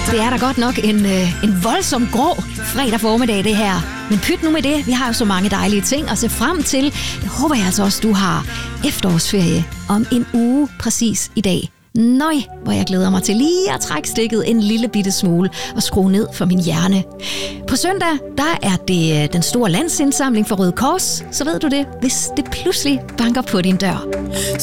Det er da godt nok en voldsom grå fredag formiddag, det her. Men pyt nu med det. Vi har jo så mange dejlige ting at se frem til. Det håber jeg altså også, du har efterårsferie om en uge præcis i dag. Nøj, hvor jeg glæder mig til lige at trække stikket en lille bitte smule og skrue ned for min hjerne. På søndag, der er det den store landsindsamling for Røde Kors. Så ved du det, hvis det pludselig banker på din dør.